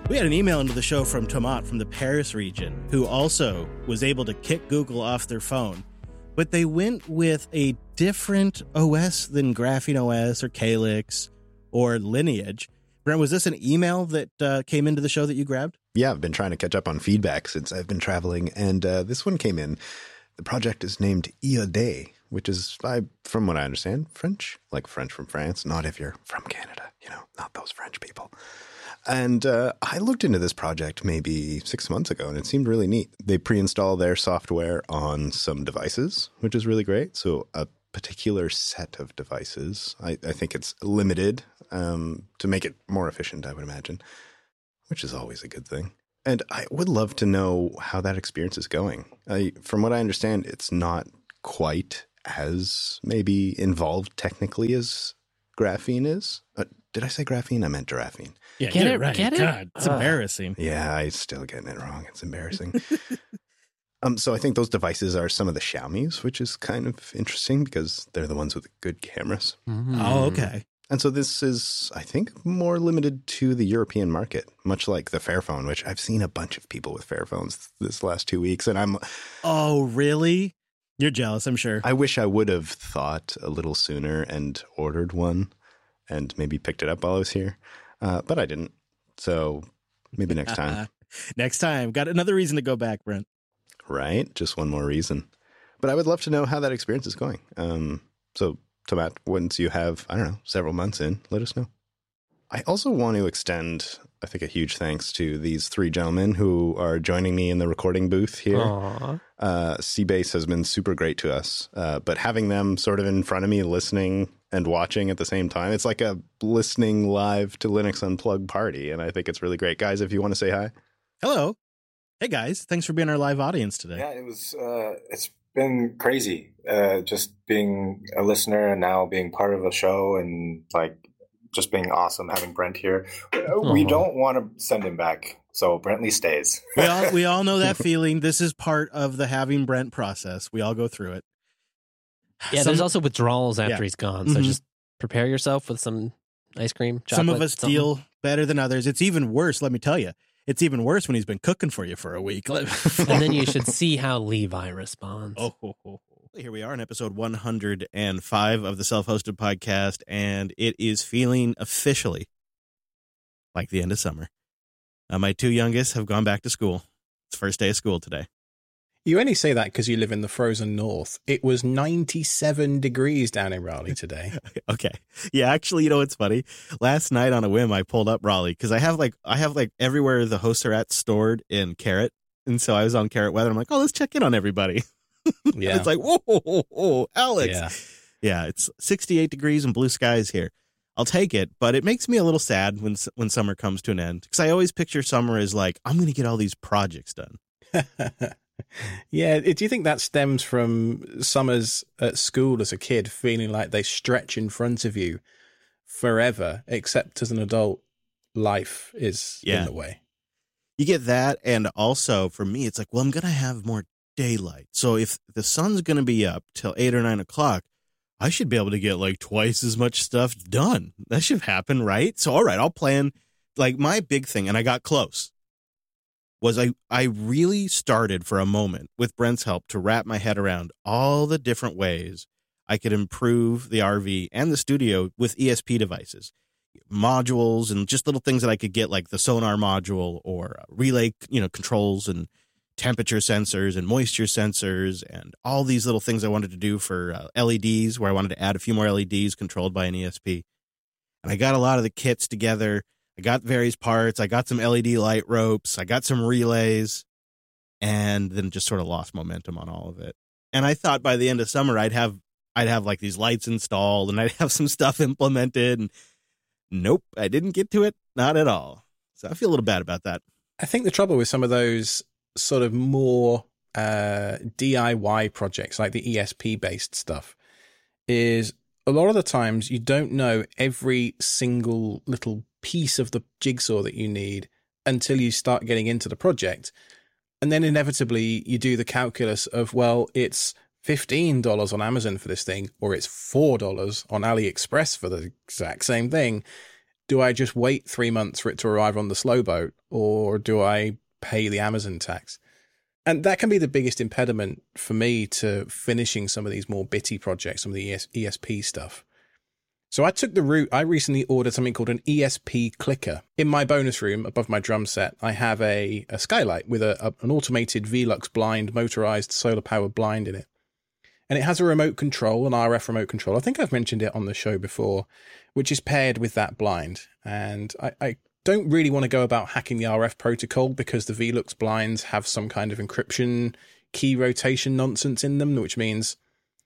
We had an email into the show from Tomat from the Paris region, who also was able to kick Google off their phone. But they went with a different OS than Graphene OS or Calyx or Lineage. Brent, was this an email that came into the show that you grabbed? Yeah, I've been trying to catch up on feedback since I've been traveling, and this one came in. The project is named IOD, which is, from what I understand, French, like French from France, not if you're from Canada, not those French people. And I looked into this project maybe 6 months ago, and it seemed really neat. They pre-install their software on some devices, which is really great. So a particular set of devices. I think it's limited to make it more efficient, I would imagine, which is always a good thing. And I would love to know how that experience is going. From what I understand, it's not quite as maybe involved technically as Graphene is. Did I say graphene? I meant giraffene. Yeah, Get it right. get it? God, it's embarrassing. Yeah, I'm still getting it wrong. It's embarrassing. So I think those devices are some of the Xiaomi's, which is kind of interesting because they're the ones with good cameras. Mm-hmm. Oh, okay. And so this is, I think, more limited to the European market, much like the Fairphone, which I've seen a bunch of people with Fairphones this last 2 weeks. And I'm... Oh, really? You're jealous, I'm sure. I wish I would have thought a little sooner and ordered one and maybe picked it up while I was here. But I didn't. So maybe next time. Next time. Got another reason to go back, Brent. Right? Just one more reason. But I would love to know how that experience is going. So, Tomat, once you have, several months in, let us know. I also want to extend, I think, a huge thanks to these three gentlemen who are joining me in the recording booth here. Seabase has been super great to us, but having them sort of in front of me listening and watching at the same time, it's like a listening live to Linux Unplugged party, and I think it's really great. Guys, if you want to say hi. Hello. Hey, guys. Thanks for being our live audience today. Yeah, it's been crazy, just being a listener and now being part of a show and just being awesome having Brent here. We don't want to send him back, so Brentley stays. We all know that feeling. This is part of the having Brent process. We all go through it. Yeah, there's also withdrawals after he's gone, so just prepare yourself with some ice cream, chocolate. Some of us deal better than others. It's even worse, let me tell you. It's even worse when he's been cooking for you for a week. And then you should see how Levi responds. Here we are in episode 105 of the Self-Hosted Podcast, and it is feeling officially like the end of summer. My two youngest have gone back to school. It's first day of school today. You only say that because you live in the frozen north. It was 97 degrees down in Raleigh today. Okay. Yeah, actually, it's funny. Last night on a whim, I pulled up Raleigh because I have everywhere the hosts are at stored in Carrot. And so I was on Carrot Weather. I'm like, let's check in on everybody. Yeah. It's like, whoa, Alex. Yeah, it's 68 degrees and blue skies here. I'll take it, but it makes me a little sad when summer comes to an end because I always picture summer as like, I'm going to get all these projects done. Yeah. Do you think that stems from summers at school as a kid feeling like they stretch in front of you forever, except as an adult, life is in the way? You get that. And also for me, it's like, well, I'm going to have more daylight. So if the sun's going to be up till 8 or 9 o'clock, I should be able to get like twice as much stuff done. That should happen, right? So, all right, I'll plan. Like my big thing, and I got close, was I really started for a moment with Brent's help to wrap my head around all the different ways I could improve the RV and the studio with ESP devices, modules, and just little things that I could get like the sonar module or relay, controls and temperature sensors and moisture sensors and all these little things I wanted to do for LEDs, where I wanted to add a few more LEDs controlled by an ESP. And I got a lot of the kits together. I got various parts. I got some LED light ropes. I got some relays, and then just sort of lost momentum on all of it. And I thought by the end of summer, I'd have like these lights installed and I'd have some stuff implemented. And nope, I didn't get to it. Not at all. So I feel a little bad about that. I think the trouble with some of those sort of more DIY projects, like the ESP based stuff, is a lot of the times you don't know every single little piece of the jigsaw that you need until you start getting into the project. And then inevitably you do the calculus of, well, it's $15 on Amazon for this thing, or it's $4 on AliExpress for the exact same thing. do I just wait 3 months for it to arrive on the slow boat, or do I pay the Amazon tax? And that can be the biggest impediment for me to finishing some of these more bitty projects, some of the ESP stuff. So I took the route. I recently ordered something called an ESP clicker. In my bonus room above my drum set, I have a skylight with an automated Velux blind, motorized solar-powered blind in it. And it has a remote control, an RF remote control. I think I've mentioned it on the show before, which is paired with that blind. And I don't really want to go about hacking the RF protocol because the Velux blinds have some kind of encryption key rotation nonsense in them, which means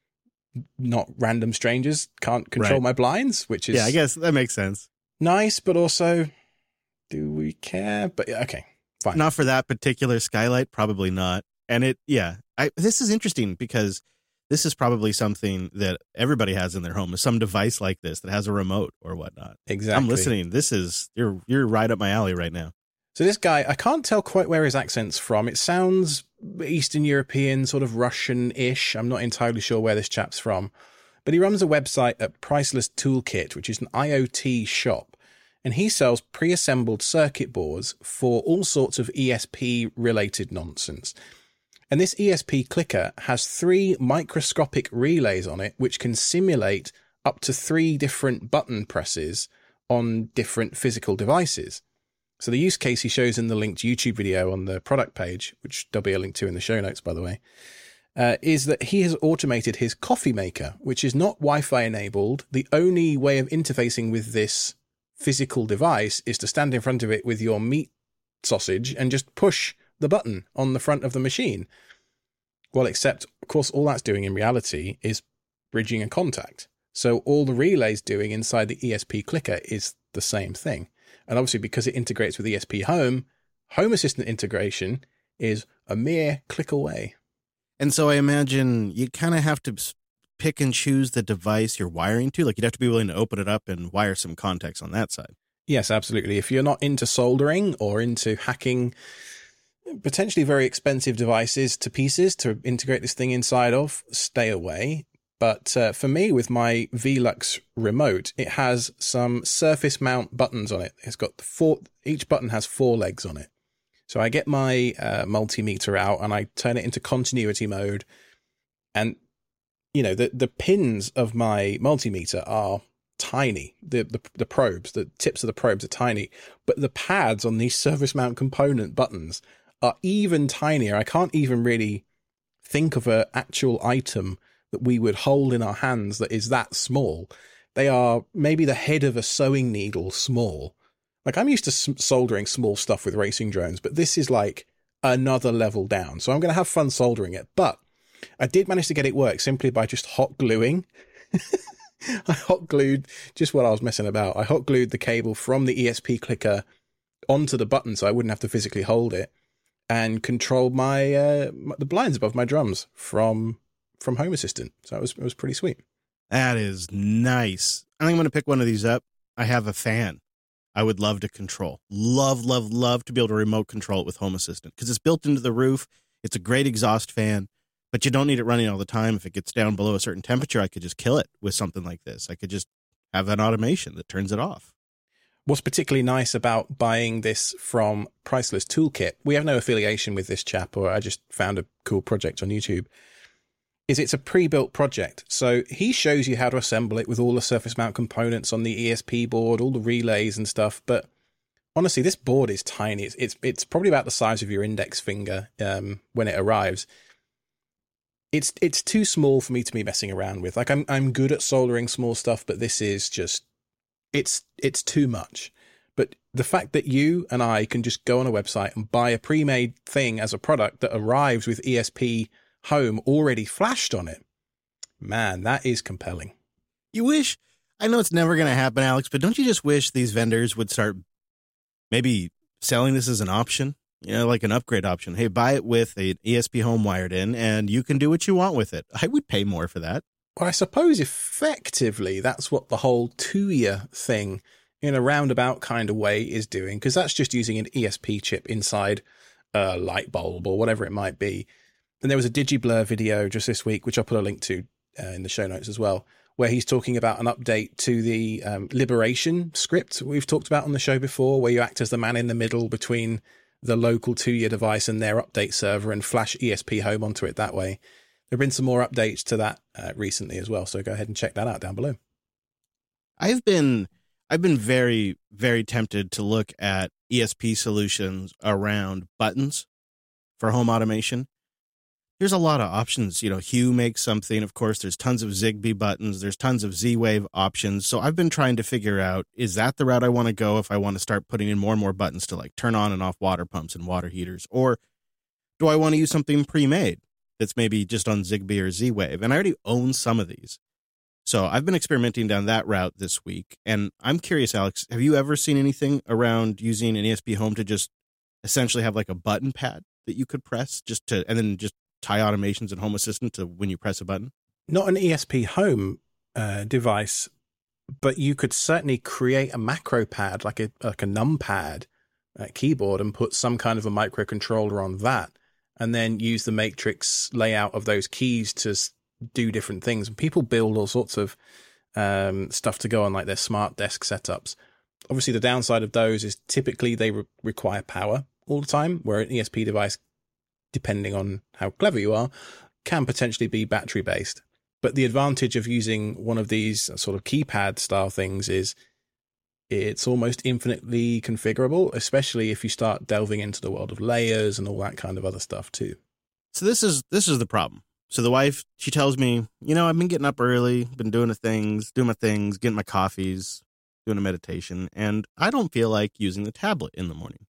not random strangers can't control my blinds, which is... Yeah, I guess that makes sense. Nice, but also, do we care? But okay, fine. Not for that particular skylight, probably not. And this is interesting because this is probably something that everybody has in their home, some device like this that has a remote or whatnot. Exactly. I'm listening. You're right up my alley right now. So this guy, I can't tell quite where his accent's from. It sounds Eastern European, sort of Russian-ish. I'm not entirely sure where this chap's from. But he runs a website at Priceless Toolkit, which is an IoT shop. And he sells pre-assembled circuit boards for all sorts of ESP-related nonsense. And this ESP clicker has 3 microscopic relays on it, which can simulate up to 3 different button presses on different physical devices. So the use case he shows in the linked YouTube video on the product page, which there'll be a link to in the show notes, by the way, is that he has automated his coffee maker, which is not Wi-Fi enabled. The only way of interfacing with this physical device is to stand in front of it with your meat sausage and just push the button on the front of the machine. Well, except, of course, all that's doing in reality is bridging a contact. So all the relay's doing inside the ESP clicker is the same thing. And obviously, because it integrates with ESP Home, Home Assistant integration is a mere click away. And so I imagine you kind of have to pick and choose the device you're wiring to. Like, you'd have to be willing to open it up and wire some contacts on that side. Yes, absolutely. If you're not into soldering or into hacking potentially very expensive devices to pieces to integrate this thing inside of, stay away. But for me, with my Velux remote, it has some surface mount buttons on it. It's got each button has 4 legs on it. So I get my multimeter out and I turn it into continuity mode. And, you know, the pins of my multimeter are tiny. The probes, the tips of the probes are tiny. But the pads on these surface mount component buttons are even tinier. I can't even really think of an actual item that we would hold in our hands that is that small. They are maybe the head of a sewing needle small. Like, I'm used to soldering small stuff with racing drones, but this is like another level down. So I'm going to have fun soldering it. But I did manage to get it work simply by just hot gluing. I hot glued just while I was messing about. I hot glued the cable from the ESP clicker onto the button so I wouldn't have to physically hold it, and controlled my the blinds above my drums from Home Assistant. So it was pretty sweet. That is nice. I think I'm going to pick one of these up. I have a fan I would love to control. Love to be able to remote control it with Home Assistant because it's built into the roof. It's a great exhaust fan, but you don't need it running all the time. If it gets down below a certain temperature, I could just kill it with something like this. I could just have an automation that turns it off. What's particularly nice about buying this from Priceless Toolkit, we have no affiliation with this chap, or I just found a cool project on YouTube, is it's a pre-built project. So he shows you how to assemble it with all the surface mount components on the ESP board, all the relays and stuff. But honestly, this board is tiny. It's probably about the size of your index finger when it arrives. It's too small for me to be messing around with. Like, I'm good at soldering small stuff, but this is just, it's too much. But the fact that you and I can just go on a website and buy a pre-made thing as a product that arrives with ESP Home already flashed on it, man, that is compelling. You wish, I know it's never going to happen, Alex, but don't you just wish these vendors would start maybe selling this as an option? You know, like an upgrade option. Hey, buy it with an ESP Home wired in, and you can do what you want with it. I would pay more for that. Well, I suppose effectively that's what the whole Tuya thing in a roundabout kind of way is doing, because that's just using an ESP chip inside a light bulb or whatever it might be. And there was a DigiBlur video just this week, which I'll put a link to in the show notes as well, where he's talking about an update to the Liberation script we've talked about on the show before, where you act as the man in the middle between the local to your device and their update server and flash ESP Home onto it that way. There have been some more updates to that recently as well, so go ahead and check that out down below. I've been very, very tempted to look at ESP solutions around buttons for home automation. There's a lot of options. Hue makes something. Of course, there's tons of Zigbee buttons. There's tons of Z-Wave options. So I've been trying to figure out, is that the route I want to go if I want to start putting in more and more buttons to like turn on and off water pumps and water heaters? Or do I want to use something pre-made that's maybe just on Zigbee or Z-Wave? And I already own some of these. So I've been experimenting down that route this week. And I'm curious, Alex, have you ever seen anything around using an ESP Home to just essentially have like a button pad that you could press and then just tie automations in Home Assistant to when you press a button? Not an ESP Home device, but you could certainly create a macro pad, like a numpad keyboard, and put some kind of a microcontroller on that, and then use the matrix layout of those keys to do different things. And people build all sorts of stuff to go on like their smart desk setups. Obviously, the downside of those is typically they require power all the time, where an ESP device, depending on how clever you are, can potentially be battery based. But the advantage of using one of these sort of keypad style things is it's almost infinitely configurable, especially if you start delving into the world of layers and all that kind of other stuff too. So this is the problem. So the wife, she tells me, I've been getting up early, been doing my things, getting my coffees, doing a meditation, and I don't feel like using the tablet in the morning.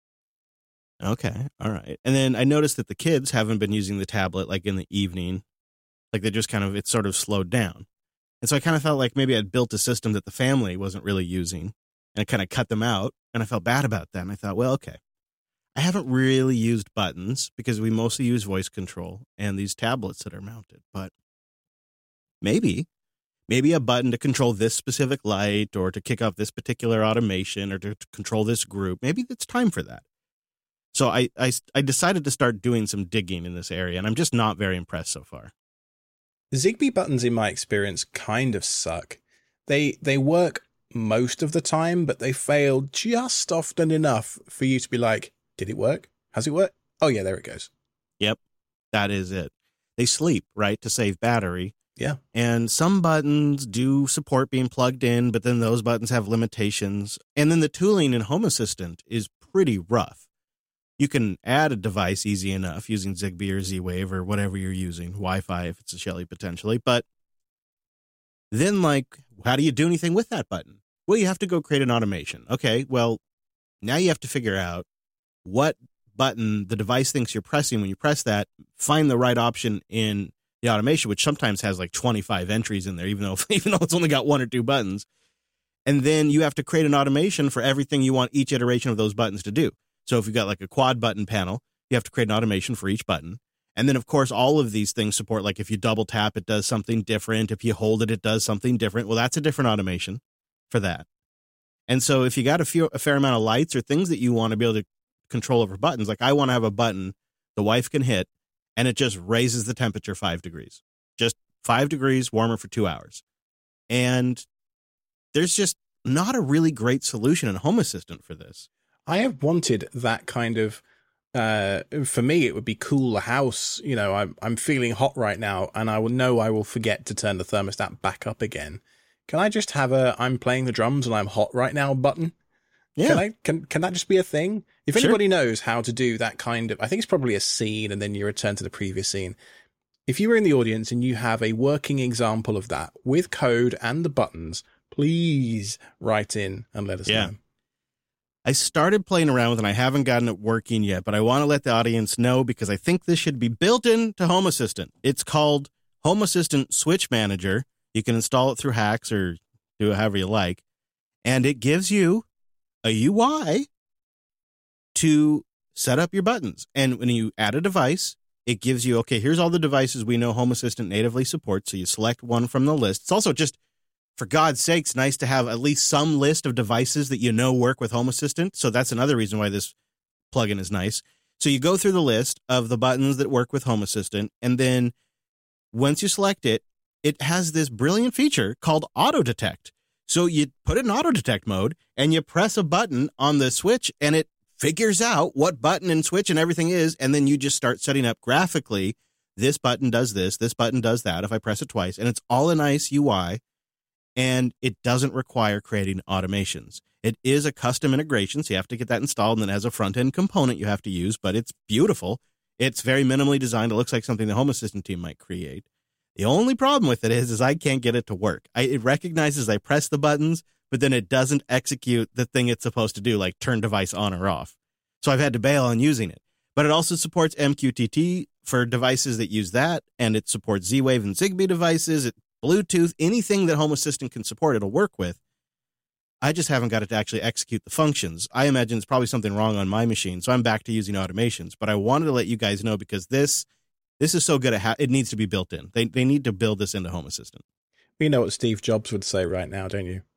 Okay, all right. And then I noticed that the kids haven't been using the tablet like in the evening. Like it's sort of slowed down. And so I kind of felt like maybe I'd built a system that the family wasn't really using, and it kind of cut them out. And I felt bad about that. And I thought, well, okay, I haven't really used buttons because we mostly use voice control and these tablets that are mounted. But maybe a button to control this specific light or to kick off this particular automation or to control this group, maybe it's time for that. So I decided to start doing some digging in this area, and I'm just not very impressed so far. Zigbee buttons, in my experience, kind of suck. They work most of the time, but they fail just often enough for you to be like, did it work? Has it worked? Oh, yeah, there it goes. Yep, that is it. They sleep, right, to save battery. Yeah. And some buttons do support being plugged in, but then those buttons have limitations. And then the tooling in Home Assistant is pretty rough. You can add a device easy enough using Zigbee or Z-Wave or whatever you're using, Wi-Fi if it's a Shelly potentially. But then, how do you do anything with that button? Well, you have to go create an automation. Okay, well, now you have to figure out what button the device thinks you're pressing when you press that, find the right option in the automation, which sometimes has like 25 entries in there, even though it's only got one or two buttons. And then you have to create an automation for everything you want each iteration of those buttons to do. So if you've got like a quad button panel, you have to create an automation for each button. And then, of course, all of these things support, like if you double tap, it does something different. If you hold it, it does something different. Well, that's a different automation for that. And so if you got a fair amount of lights or things that you want to be able to control over buttons, like I want to have a button the wife can hit, and it just raises the temperature 5 degrees. Just 5 degrees warmer for 2 hours. And there's just not a really great solution in Home Assistant for this. I have wanted that kind of, for me, it would be cool the house. I'm feeling hot right now, and I will forget to turn the thermostat back up again. Can I just have I'm playing the drums and I'm hot right now button? Yeah. Can that just be a thing? If anybody knows how to do that kind of, I think it's probably a scene and then you return to the previous scene. If you were in the audience and you have a working example of that with code and the buttons, please write in and let us know. I started playing around with it and I haven't gotten it working yet, but I want to let the audience know because I think this should be built into Home Assistant. It's called Home Assistant Switch Manager. You can install it through hacks or do it however you like. And it gives you a UI to set up your buttons. And when you add a device, it gives you, okay, here's all the devices we know Home Assistant natively supports. So you select one from the list. It's also just, for God's sakes, nice to have at least some list of devices that you know work with Home Assistant. So that's another reason why this plugin is nice. So you go through the list of the buttons that work with Home Assistant, and then once you select it, it has this brilliant feature called auto detect. So you put it in auto detect mode and you press a button on the switch and it figures out what button and switch and everything is. And then you just start setting up graphically. This button does this button does that if I press it twice. And it's all a nice UI. And it doesn't require creating automations. It is a custom integration, so you have to get that installed, and then it has a front-end component you have to use, but it's beautiful. It's very minimally designed. It looks like something the Home Assistant team might create. The only problem with it is I can't get it to work. It recognizes I press the buttons, but then it doesn't execute the thing it's supposed to do, like turn device on or off. So I've had to bail on using it. But it also supports MQTT for devices that use that, and it supports Z-Wave and Zigbee devices. Bluetooth, anything that Home Assistant can support, it'll work with. I just haven't got it to actually execute the functions. I imagine it's probably something wrong on my machine, so I'm back to using automations. But I wanted to let you guys know because this is so good at it needs to be built in. They need to build this into Home Assistant. You know what Steve Jobs would say right now, don't you?